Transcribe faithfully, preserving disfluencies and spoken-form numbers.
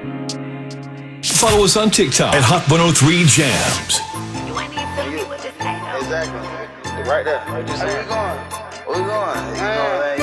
Follow us on TikTok at Hot one oh three Jams. You ain't even feeling me with this thing, though. Exactly. Right there. Right there. Where we going? Where we going? You know,